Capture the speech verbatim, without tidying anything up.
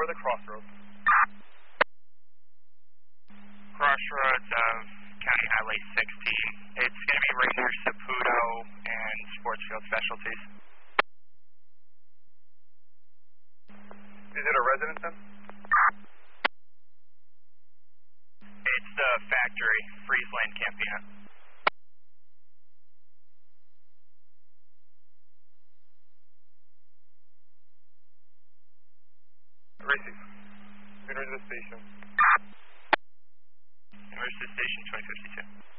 for the crossroads. Crossroads of County Highway sixteen. It's going to be right near Saputo and Sportsfield Specialties. Is it a residence then? It's the factory, Friesland Campina. Receive. University Station. University Station twenty fifty-two.